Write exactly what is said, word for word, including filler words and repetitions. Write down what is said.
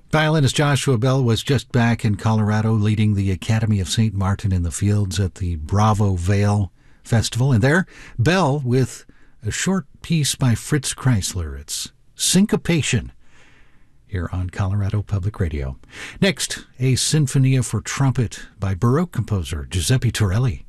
Violinist Joshua Bell was just back in Colorado leading the Academy of Saint Martin in the Fields at the Bravo Vale Festival. And there, Bell with a short piece by Fritz Kreisler. It's Syncopation here on Colorado Public Radio. Next, a Sinfonia for Trumpet by Baroque composer Giuseppe Torelli.